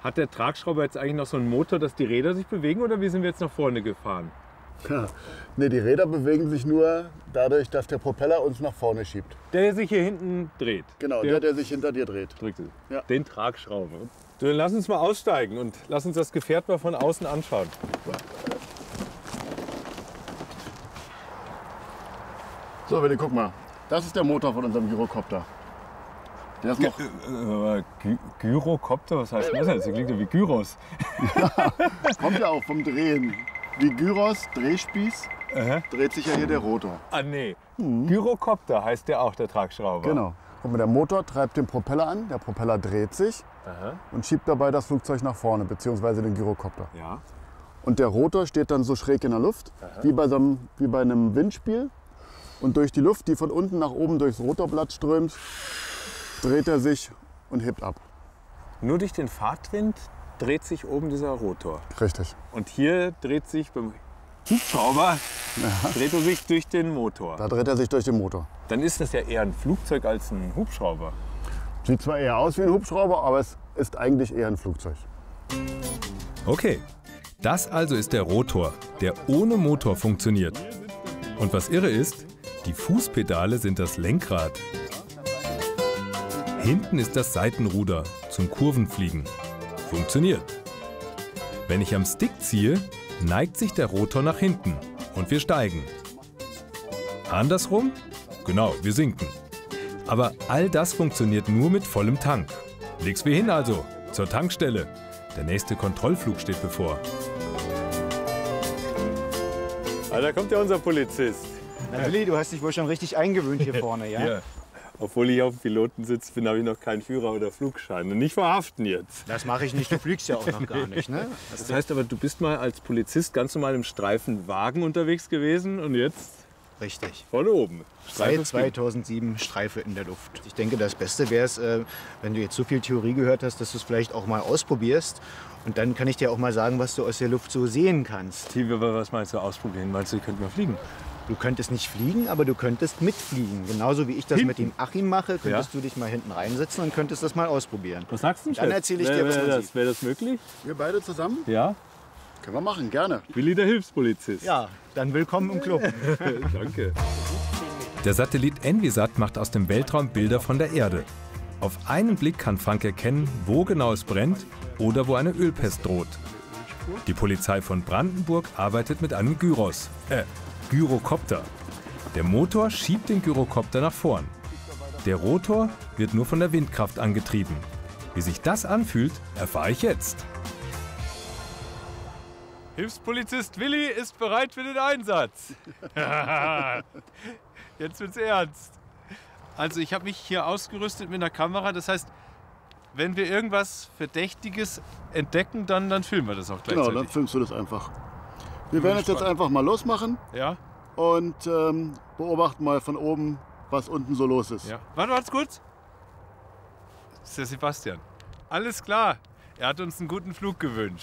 Hat der Tragschrauber jetzt eigentlich noch so einen Motor, dass die Räder sich bewegen, oder wie sind wir jetzt nach vorne gefahren? Ja. Nee, die Räder bewegen sich nur dadurch, dass der Propeller uns nach vorne schiebt. Der sich hier hinten dreht. Genau, der sich hinter dir dreht. Drückt es. Ja. Den Tragschrauber. Dann lass uns mal aussteigen und lass uns das Gefährt mal von außen anschauen. So, Willi, guck mal. Das ist der Motor von unserem Gyrocopter. Der ist noch... Gyrocopter, was heißt das jetzt? Das klingt ja wie Gyros. Kommt ja auch vom Drehen. Wie Gyros, Drehspieß, dreht sich ja hier der Rotor. Ah nee, Gyrocopter heißt der auch, der Tragschrauber. Genau. Guck mal, der Motor treibt den Propeller an, der Propeller dreht sich und schiebt dabei das Flugzeug nach vorne, beziehungsweise den Gyrocopter. Ja. Und der Rotor steht dann so schräg in der Luft, wie bei einem Windspiel. Und durch die Luft, die von unten nach oben durchs Rotorblatt strömt, dreht er sich und hebt ab. Nur durch den Fahrtwind dreht sich oben dieser Rotor. Richtig. Und hier dreht sich beim Hubschrauber dreht er sich durch den Motor. Da dreht er sich durch den Motor. Dann ist das ja eher ein Flugzeug als ein Hubschrauber. Sieht zwar eher aus wie ein Hubschrauber, aber es ist eigentlich eher ein Flugzeug. Okay, das also ist der Rotor, der ohne Motor funktioniert. Und was irre ist, die Fußpedale sind das Lenkrad. Hinten ist das Seitenruder zum Kurvenfliegen. Funktioniert. Wenn ich am Stick ziehe, neigt sich der Rotor nach hinten und wir steigen. Andersrum? Genau, wir sinken. Aber all das funktioniert nur mit vollem Tank. Leg's wie hin also, zur Tankstelle. Der nächste Kontrollflug steht bevor. Ah, da kommt ja unser Polizist. Na, Willi, du hast dich wohl schon richtig eingewöhnt hier vorne, ja? Ja. Obwohl ich auf dem Pilotensitz bin, habe ich noch keinen Führer oder Flugschein. Und nicht verhaften jetzt. Das mache ich nicht, du fliegst ja auch noch gar nicht, ne? Das heißt aber, du bist mal als Polizist ganz normal im Streifenwagen unterwegs gewesen und jetzt Richtig. von oben. Seit 2007 Streife in der Luft. Ich denke, das Beste wäre es, wenn du jetzt so viel Theorie gehört hast, dass du es vielleicht auch mal ausprobierst. Und dann kann ich dir auch mal sagen, was du aus der Luft so sehen kannst. Was meinst du ausprobieren? Meinst du, ich könnte mal fliegen? Du könntest nicht fliegen, aber du könntest mitfliegen. Genauso wie ich das mit dem Achim mache, könntest du dich mal hinten reinsetzen und könntest das mal ausprobieren. Was sagst du denn? Dann erzähle ich dir, was man sieht. Wäre das möglich? Wir beide zusammen? Ja. Können wir machen, gerne. Willi, der Hilfspolizist. Ja, dann willkommen im Club. Danke. Der Satellit Envisat macht aus dem Weltraum Bilder von der Erde. Auf einen Blick kann Frank erkennen, wo genau es brennt oder wo eine Ölpest droht. Die Polizei von Brandenburg arbeitet mit einem Gyrocopter. Der Motor schiebt den Gyrocopter nach vorn. Der Rotor wird nur von der Windkraft angetrieben. Wie sich das anfühlt, erfahre ich jetzt. Hilfspolizist Willi ist bereit für den Einsatz. Jetzt wird's ernst. Also ich habe mich hier ausgerüstet mit einer Kamera. Das heißt, wenn wir irgendwas Verdächtiges entdecken, dann filmen wir das auch gleichzeitig. Genau, dann filmst du das einfach. Wir werden es jetzt einfach mal losmachen Ja? und beobachten mal von oben, was unten so los ist. Ja. Warte kurz. Das ist der Sebastian. Alles klar. Er hat uns einen guten Flug gewünscht.